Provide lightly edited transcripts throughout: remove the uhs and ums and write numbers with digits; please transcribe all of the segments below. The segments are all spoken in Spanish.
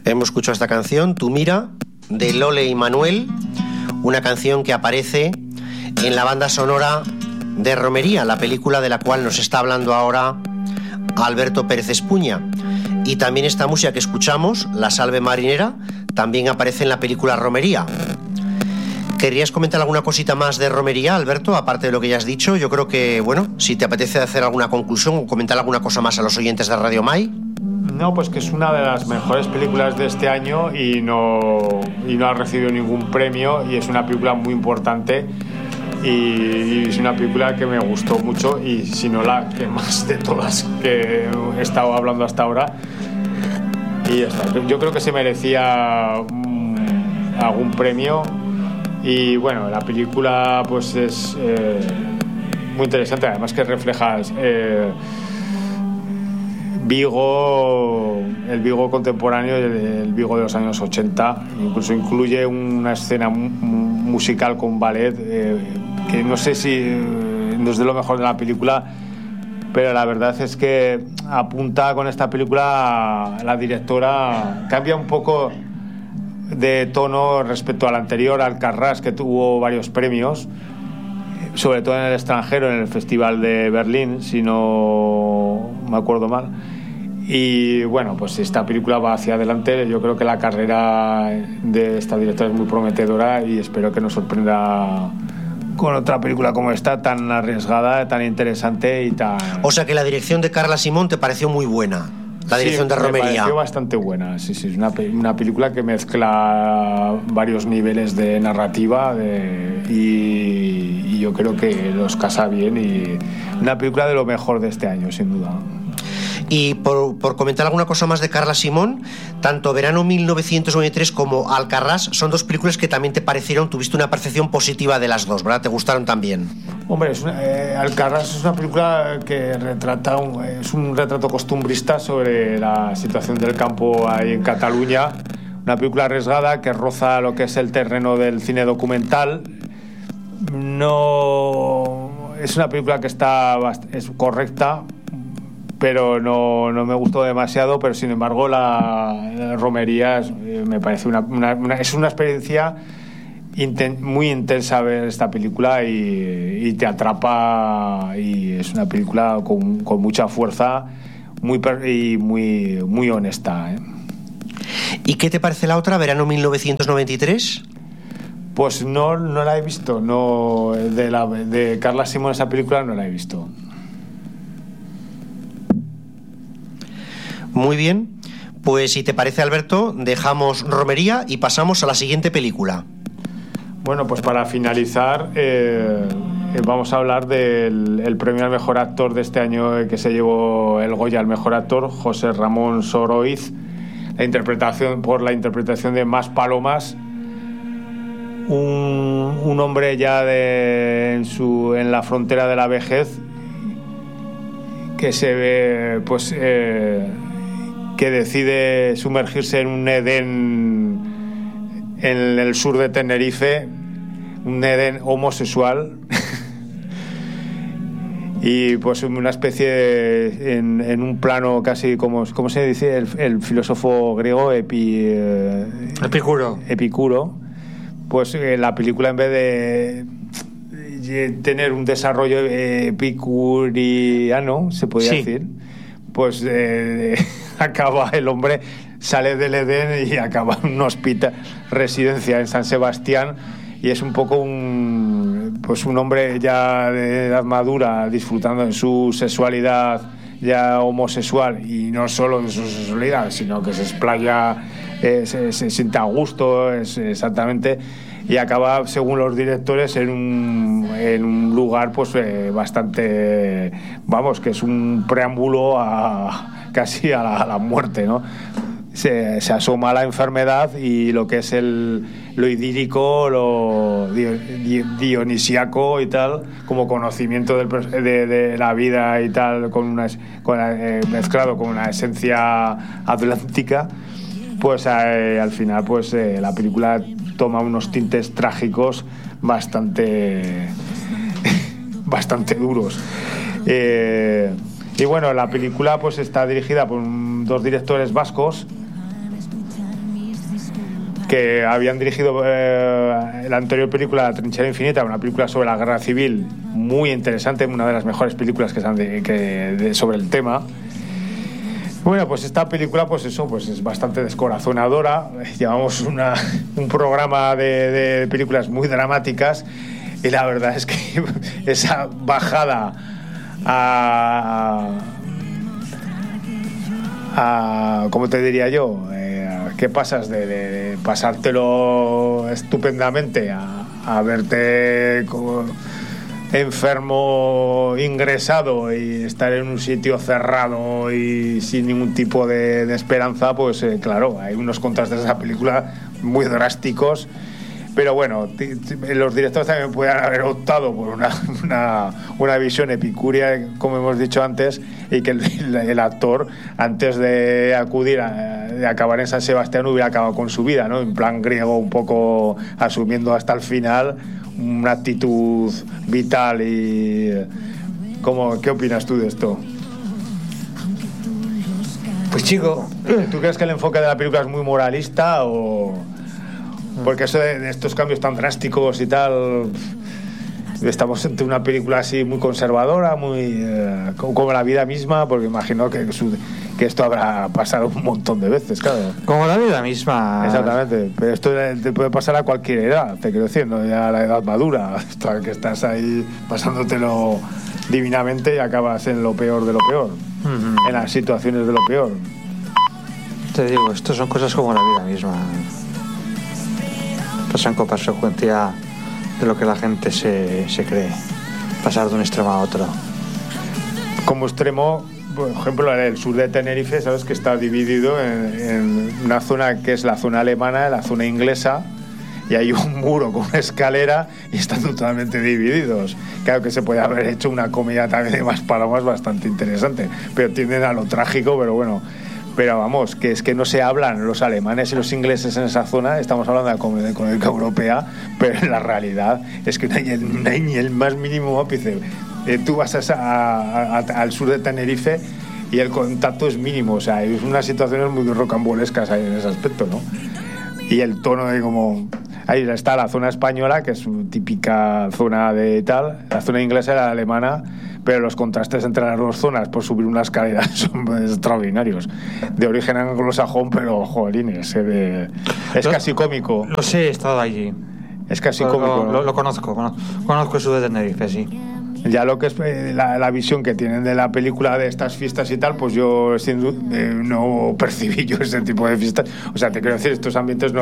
Hemos escuchado esta canción, Tu Mira, de Lole y Manuel, una canción que aparece en la banda sonora de Romería, la película de la cual nos está hablando ahora Alberto Pérez Espuña. Y también esta música que escuchamos, La Salve Marinera, también aparece en la película Romería. ¿Querías comentar alguna cosita más de Romería, Alberto, aparte de lo que ya has dicho? Yo creo que, bueno, si te apetece hacer alguna conclusión o comentar alguna cosa más a los oyentes de Radio Mai. No, pues que es una de las mejores películas de este año y no ha recibido ningún premio, y es una película muy importante y es una película que me gustó mucho, y si no la que más de todas que he estado hablando hasta ahora. Y ya está. Yo creo que se merecía algún premio. Y bueno, la película pues es muy interesante, además que refleja Vigo, el Vigo contemporáneo, el Vigo de los años 80. Incluso incluye una escena musical con ballet que no sé si no es de lo mejor de la película, pero la verdad es que apunta con esta película, la directora cambia un poco de tono respecto al anterior, Alcarràs, que tuvo varios premios, sobre todo en el extranjero, en el Festival de Berlín, si no me acuerdo mal. Y bueno, pues esta película va hacia adelante. Yo creo que la carrera de esta directora es muy prometedora y espero que nos sorprenda con otra película como esta, tan arriesgada, tan interesante y tan... O sea que la dirección de Carla Simón te pareció muy buena. La dirección de Romería. Me pareció bastante buena, sí, es una película que mezcla varios niveles de narrativa y yo creo que los casa bien, y una película de lo mejor de este año, sin duda. Y por comentar alguna cosa más de Carla Simón, tanto Verano 1993 como Alcarràs son dos películas que también te parecieron, tuviste una percepción positiva de las dos, ¿verdad? ¿Te gustaron también? Hombre, Alcarràs es una película que retrata es un retrato costumbrista sobre la situación del campo ahí en Cataluña. Una película arriesgada que roza lo que es el terreno del cine documental. No es una película que es correcta, pero no me gustó demasiado. Pero sin embargo la Romería me parece es una experiencia muy intensa ver esta película, y te atrapa, y es una película con mucha fuerza, muy honesta, ¿eh? ¿Y qué te parece la otra, Verano 1993? Pues no la he visto, de Carla Simón, esa película no la he visto. Muy bien, pues si te parece, Alberto, dejamos Romería y pasamos a la siguiente película. Bueno, pues para finalizar vamos a hablar del premio al mejor actor de este año, que se llevó el Goya al mejor actor, José Ramón Soroiz, por la interpretación de Más Palomas, un hombre ya en la frontera de la vejez, que se ve pues que decide sumergirse en un Edén en el sur de Tenerife, un Edén homosexual y pues una especie en un plano casi como ¿cómo se dice? El filósofo griego Epicuro. Pues la película, en vez de tener un desarrollo epicuriano, se podría decir, pues acaba el hombre, sale del Edén y acaba en un hospital, residencia en San Sebastián, y es un poco un hombre ya de edad madura, disfrutando de su sexualidad ya homosexual, y no solo de su sexualidad, sino que se explaya, se siente a gusto, exactamente, y acaba, según los directores, en un lugar pues bastante, vamos, que es un preámbulo casi a la muerte, ¿no? Se asoma a la enfermedad, y lo que es lo idílico, lo dionisíaco y tal, como conocimiento de la vida y tal, mezclado con una esencia atlántica, pues al final pues la película toma unos tintes trágicos bastante duros. Y bueno, la película pues está dirigida por dos directores vascos, que habían dirigido la anterior película La Trinchera Infinita, una película sobre la guerra civil muy interesante, una de las mejores películas que se han sobre el tema. Bueno, pues esta película, pues eso, pues es bastante descorazonadora. Llevamos un programa de películas muy dramáticas y la verdad es que esa bajada a ¿cómo te diría yo? ¿Qué pasas de pasártelo estupendamente a verte como enfermo ingresado y estar en un sitio cerrado y sin ningún tipo de esperanza? Pues claro, hay unos contrastes de esa película muy drásticos. Pero bueno, los directores también pueden haber optado por una visión epicúrea, como hemos dicho antes, y que el actor, antes de acabar en San Sebastián, hubiera acabado con su vida, ¿no? En plan griego, un poco asumiendo hasta el final una actitud vital. ¿Qué opinas tú de esto? Pues chico, ¿tú crees que el enfoque de la película es muy moralista o...? Porque eso de estos cambios tan drásticos y tal, estamos ante una película así muy conservadora, muy como la vida misma, porque imagino que esto habrá pasado un montón de veces, claro. Como la vida misma. Exactamente, pero esto te puede pasar a cualquier edad, te quiero decir, no ya a la edad madura, hasta que estás ahí pasándotelo divinamente y acabas en lo peor de lo peor, en las situaciones de lo peor. Te digo, esto son cosas como la vida misma. Pasan con consecuencia de lo que la gente se cree, pasar de un extremo a otro. Como extremo, por ejemplo, el sur de Tenerife, sabes que está dividido en una zona que es la zona alemana y la zona inglesa, y hay un muro con una escalera y están totalmente divididos. Claro que se puede haber hecho una comedia también de más palomas bastante interesante, pero tienden a lo trágico, pero bueno. Pero vamos, que es que no se hablan los alemanes y los ingleses en esa zona, estamos hablando de la económica europea, pero en la realidad es que no hay ni el más mínimo ápice. Tú vas al sur de Tenerife y el contacto es mínimo, o sea, hay unas situaciones muy rocambolescas ahí en ese aspecto, ¿no? Y el tono de como... Ahí está la zona española, que es su típica zona de tal, la zona inglesa y la alemana, pero los contrastes entre las dos zonas por subir una escalera son extraordinarios. De origen anglosajón, pero jolines, es casi cómico. Lo sé, he estado allí. Es casi cómico, ¿no? Lo conozco el sur de Tenerife, sí. Ya lo que es la visión que tienen de la película de estas fiestas y tal, pues yo no percibí yo ese tipo de fiestas. O sea, te quiero decir, estos ambientes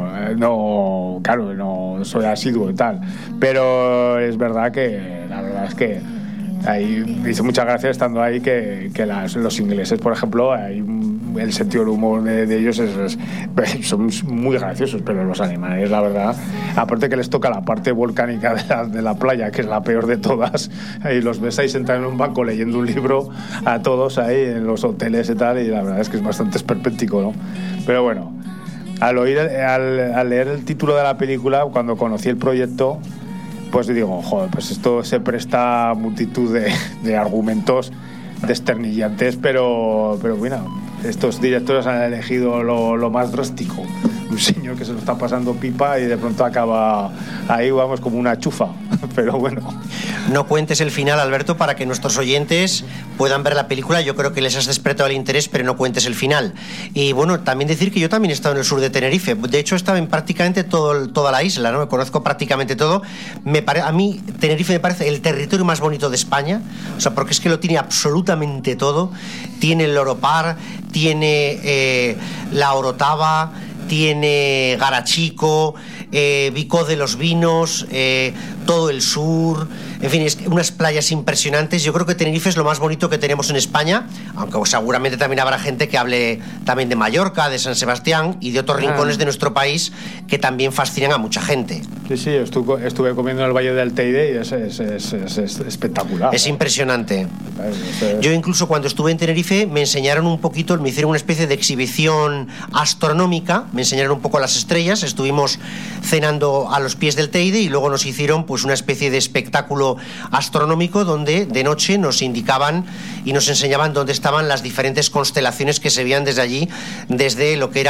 claro, no soy asiduo y tal. Pero es verdad que la verdad es que ahí me hizo mucha gracia estando ahí que los ingleses, por ejemplo, el sentido del humor de ellos son muy graciosos, pero los alemanes, la verdad, aparte que les toca la parte volcánica de la playa, que es la peor de todas, y los ves ahí sentados en un banco leyendo un libro a todos ahí en los hoteles y tal, y la verdad es que es bastante esperpéntico, ¿no? Pero bueno, al leer el título de la película, cuando conocí el proyecto, pues digo, joder, pues esto se presta a multitud de argumentos desternillantes, pero bueno, estos directores han elegido lo más drástico. Un señor que se lo está pasando pipa y de pronto acaba ahí, vamos, como una chufa. Pero bueno. No cuentes el final, Alberto, para que nuestros oyentes puedan ver la película. Yo creo que les has despertado el interés, pero no cuentes el final. Y bueno, también decir que yo también he estado en el sur de Tenerife. De hecho, he estado en prácticamente toda la isla, ¿no? Me conozco prácticamente todo. A mí, Tenerife me parece el territorio más bonito de España. O sea, porque es que lo tiene absolutamente todo. Tiene el Loropar, tiene la Orotava, tiene Garachico, Vicó de los Vinos, todo el sur, en fin, es unas playas impresionantes. Yo creo que Tenerife es lo más bonito que tenemos en España, aunque seguramente también habrá gente que hable también de Mallorca, de San Sebastián y de otros rincones de nuestro país que también fascinan a mucha gente. Sí, estuve comiendo en el Valle del Teide y es espectacular. Es impresionante. Yo incluso cuando estuve en Tenerife me enseñaron un poquito, me hicieron una especie de exhibición astronómica, me enseñaron un poco las estrellas, estuvimos cenando a los pies del Teide y luego nos hicieron pues una especie de espectáculo astronómico donde de noche nos indicaban y nos enseñaban dónde estaban las diferentes constelaciones que se veían desde allí, desde lo que era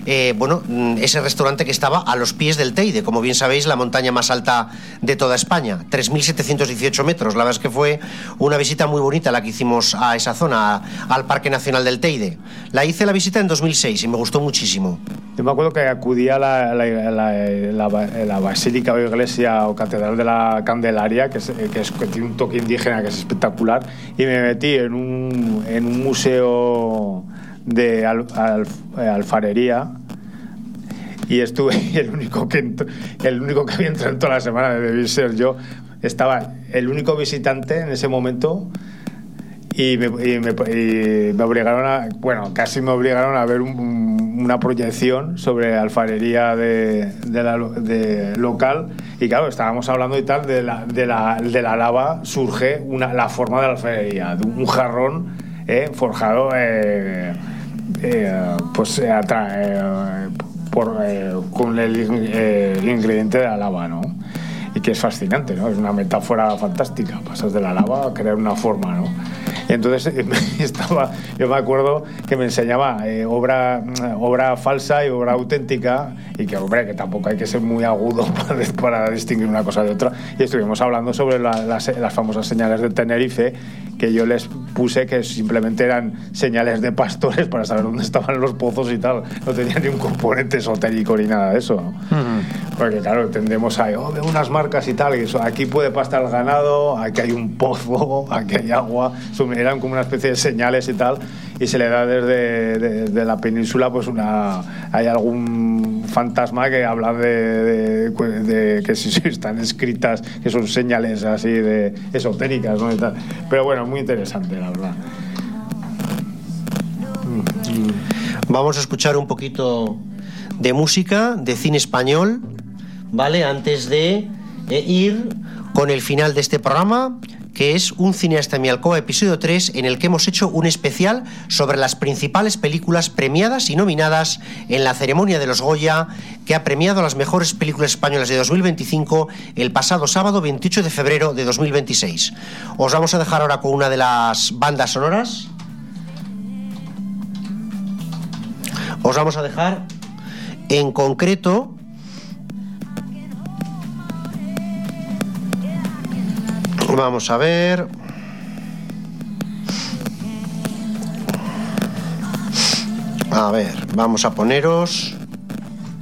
ese restaurante que estaba a los pies del Teide, como bien sabéis, la montaña más alta de toda España, 3.718 metros. La verdad es que fue una visita muy bonita la que hicimos a esa zona, al Parque Nacional del Teide. La hice la visita en 2006 y me gustó muchísimo. Yo me acuerdo que acudí a la basílica o iglesia o catedral de la Candelaria, que tiene un toque indígena que es espectacular, y me metí en un museo de alfarería, y estuve el único que había entrado en toda la semana, debí ser yo. Estaba el único visitante en ese momento y me obligaron casi me obligaron a ver una proyección sobre alfarería de local, y claro, estábamos hablando y tal de la lava surge la forma de la alfarería, de un jarrón forjado con el ingrediente de la lava, ¿no? Y que es fascinante, ¿no? Es una metáfora fantástica. Pasas de la lava a crear una forma, ¿no? Y entonces yo me acuerdo que me enseñaba obra falsa y obra auténtica, y que, hombre, que tampoco hay que ser muy agudo para distinguir una cosa de otra. Y estuvimos hablando sobre las famosas señales de Tenerife, que yo les puse que simplemente eran señales de pastores para saber dónde estaban los pozos y tal. No tenía ni un componente esotérico ni nada de eso, ¿no? Porque claro, tendemos a veo unas marcas y tal, y eso, aquí puede pastar el ganado, aquí hay un pozo, aquí hay agua. Eran como una especie de señales y tal, y se le da desde la península, pues hay algún fantasma que habla de que si están escritas, que son señales así de esotéricas, ¿no? Y tal. Pero bueno, muy interesante, la verdad. Vamos a escuchar un poquito de música, de cine español, ¿vale? Antes de ir con el final de este programa, que es Un cineasta en mi alcoba, episodio 3, en el que hemos hecho un especial sobre las principales películas premiadas y nominadas en la ceremonia de los Goya, que ha premiado las mejores películas españolas de 2025 el pasado sábado 28 de febrero de 2026. Os vamos a dejar ahora con una de las bandas sonoras. Os vamos a dejar en concreto vamos a ver. Vamos a poneros